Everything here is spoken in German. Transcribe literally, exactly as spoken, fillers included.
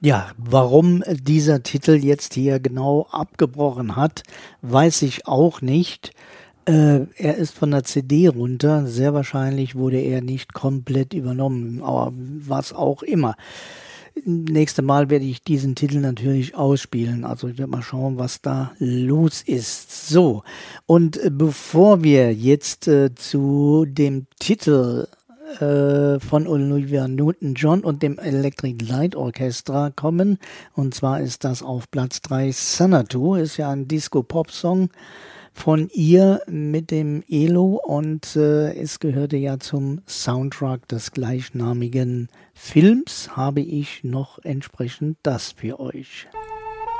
Ja, warum dieser Titel jetzt hier genau abgebrochen hat, weiß ich auch nicht. Äh, er ist von der C D runter. Sehr wahrscheinlich wurde er nicht komplett übernommen, aber was auch immer. Nächste Mal werde ich diesen Titel natürlich ausspielen. Also ich werde mal schauen, was da los ist. So, und äh, bevor wir jetzt äh, zu dem Titel äh, von Olivia Newton-John und dem Electric Light Orchestra kommen, und zwar ist das auf Platz drei Xanadu, ist ja ein Disco-Pop-Song von ihr mit dem Elo und äh, es gehörte ja zum Soundtrack des gleichnamigen Films, habe ich noch entsprechend das für euch.